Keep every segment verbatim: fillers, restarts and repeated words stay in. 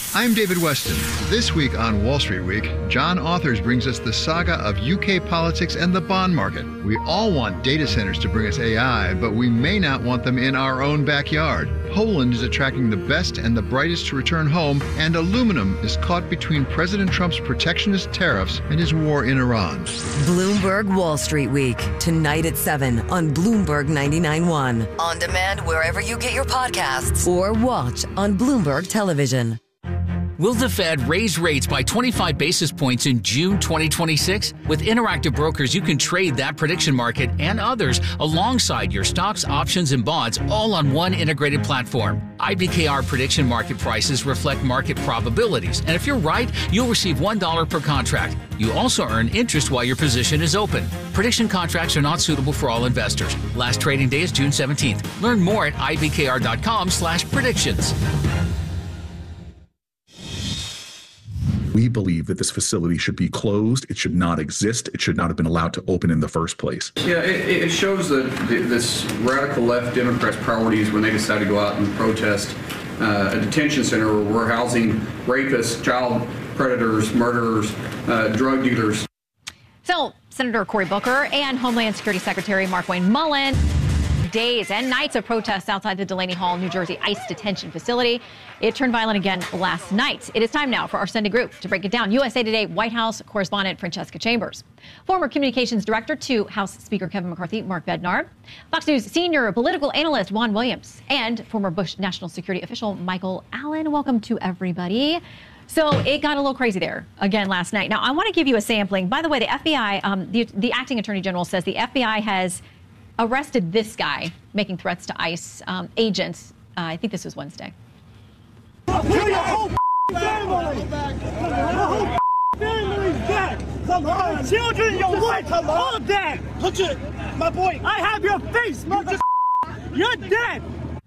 I'm David Weston. This week on Wall Street Week, John Authors brings us the saga of U K politics and the bond market. We all want data centers to bring us A I, but we may not want them in our own backyard. Poland is attracting the best and the brightest to return home, and aluminum is caught between President Trump's protectionist tariffs and his war in Iran. Bloomberg Wall Street Week, tonight at seven on Bloomberg ninety-nine point one. On demand wherever you get your podcasts, or watch on Bloomberg Television. Will the Fed raise rates by twenty-five basis points in June twenty twenty-six? With Interactive Brokers, you can trade that prediction market and others alongside your stocks, options, and bonds, all on one integrated platform. I B K R prediction market prices reflect market probabilities, and if you're right, you'll receive one dollar per contract. You also earn interest while your position is open. Prediction contracts are not suitable for all investors. Last trading day is June seventeenth. Learn more at I B K R dot com slash predictions. We believe that this facility should be closed. It should not exist. It should not have been allowed to open in the first place. Yeah, it, it shows that this radical left Democrats' priorities when they decide to go out and protest uh, a detention center where we're housing rapists, child predators, murderers, uh, drug dealers. So Senator Cory Booker and Homeland Security Secretary Markwayne Mullin. Days and nights of protests outside the Delaney Hall, New Jersey ICE detention facility. It turned violent again last night. It is time now for our Sunday group to break it down. U S A Today White House correspondent Francesca Chambers, former communications director to House Speaker Kevin McCarthy, Mark Bednar, Fox News senior political analyst Juan Williams, and former Bush national security official Michael Allen. Welcome to everybody. So it got a little crazy there again last night. Now, I want to give you a sampling. By the way, the F B I, um, the, the acting attorney general says the F B I has arrested this guy making threats to ICE um, agents. Uh, I think this was Wednesday. I'll kill your whole family. Your whole family's dead. Come on. Children, your wife, all dead. Put it, my boy. I have your face, mother. You're dead.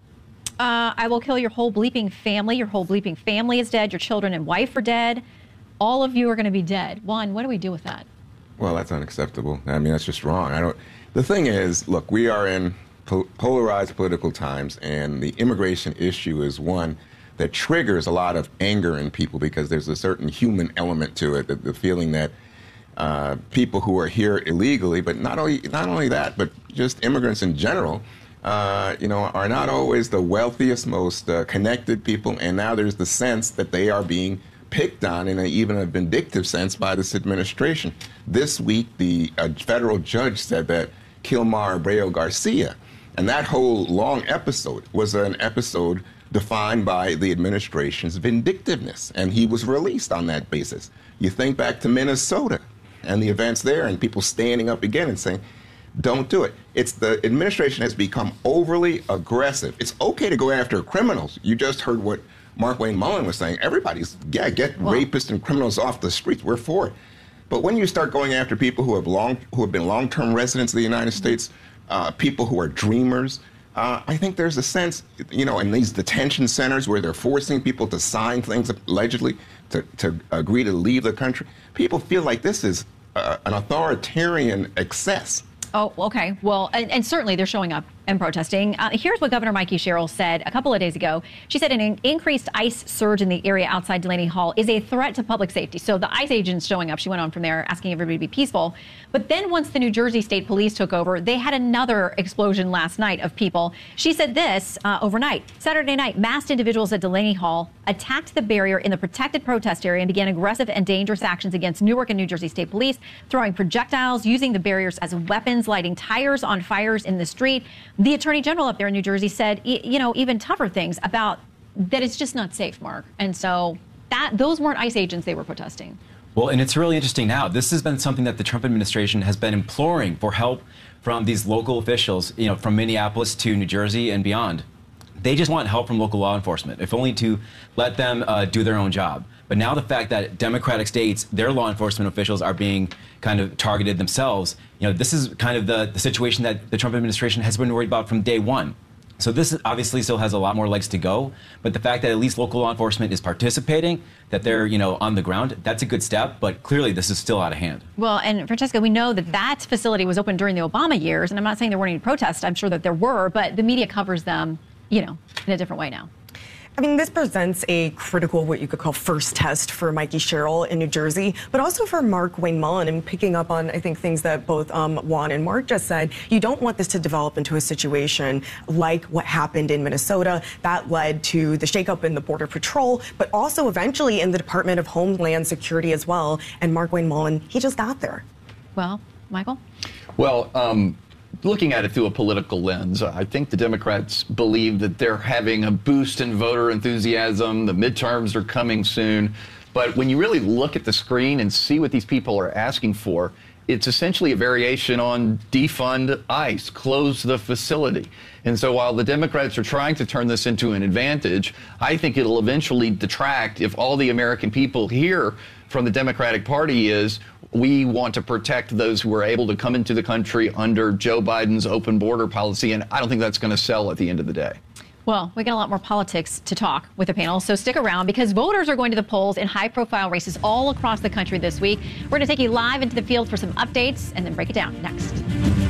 Uh, I will kill your whole bleeping family. Your whole bleeping family is dead. Your children and wife are dead. All of you are going to be dead. Juan, what do we do with that? Well, that's unacceptable. I mean, that's just wrong. I don't. The thing is, look, we are in po- polarized political times, and the immigration issue is one that triggers a lot of anger in people because there's a certain human element to it, the, the feeling that uh, people who are here illegally, but not only not only that, but just immigrants in general, uh, you know, are not always the wealthiest, most uh, connected people, and now there's the sense that they are being picked on in a, even a vindictive sense by this administration. This week, the uh, federal judge said that Kilmar Abreu Garcia, and that whole long episode was an episode defined by the administration's vindictiveness, and he was released on that basis. You think back to Minnesota and the events there and people standing up again and saying, don't do it. It's the administration has become overly aggressive. It's okay to go after criminals. You just heard what Markwayne Mullin was saying. Everybody's, yeah, get wow. rapists and criminals off the streets. We're for it. But when you start going after people who have long, who have been long-term residents of the United States, uh, people who are dreamers, uh, I think there's a sense, you know, in these detention centers where they're forcing people to sign things allegedly to, to agree to leave the country, people feel like this is uh, an authoritarian excess. Oh, okay. Well, and, and certainly they're showing up and protesting. Uh, here's what Governor Mikey Sherrill said a couple of days ago. She said an increased ICE surge in the area outside Delaney Hall is a threat to public safety. So the ICE agents showing up, she went on from there asking everybody to be peaceful. But then once the New Jersey State Police took over, they had another explosion last night of people. She said this uh, overnight. Saturday night, masked individuals at Delaney Hall attacked the barrier in the protected protest area and began aggressive and dangerous actions against Newark and New Jersey State Police, throwing projectiles, using the barriers as weapons, lighting tires on fires in the street. The Attorney General up there in New Jersey said, you know, even tougher things about that it's just not safe, Mark. And so that those weren't ICE agents they were protesting. Well, and it's really interesting now. This has been something that the Trump administration has been imploring for help from these local officials, you know, from Minneapolis to New Jersey and beyond. They just want help from local law enforcement, if only to let them uh, do their own job. But now the fact that Democratic states, their law enforcement officials are being kind of targeted themselves, you know, this is kind of the, the situation that the Trump administration has been worried about from day one. So this obviously still has a lot more legs to go, but the fact that at least local law enforcement is participating, that they're, you know, on the ground, that's a good step, but clearly this is still out of hand. Well, and Francesca, we know that that facility was open during the Obama years, and I'm not saying there weren't any protests, I'm sure that there were, but the media covers them, you know, in a different way now. I mean, this presents a critical, what you could call first test for Mikey Sherrill in New Jersey, but also for Mark Wayne Mullen. And picking up on, I think, things that both um, Juan and Mark just said, you don't want this to develop into a situation like what happened in Minnesota. That led to the shakeup in the Border Patrol, but also eventually in the Department of Homeland Security as well. And Mark Wayne Mullen, he just got there. Well, Michael? Well, um, looking at it through a political lens, I think the Democrats believe that they're having a boost in voter enthusiasm. The midterms are coming soon. But when you really look at the screen and see what these people are asking for, it's essentially a variation on defund ICE, close the facility. And so while the Democrats are trying to turn this into an advantage, I think it'll eventually detract if all the American people hear from the Democratic Party is we want to protect those who are able to come into the country under Joe Biden's open border policy. And I don't think that's going to sell at the end of the day. Well, we got a lot more politics to talk with the panel, so stick around because voters are going to the polls in high-profile races all across the country this week. We're going to take you live into the field for some updates and then break it down next.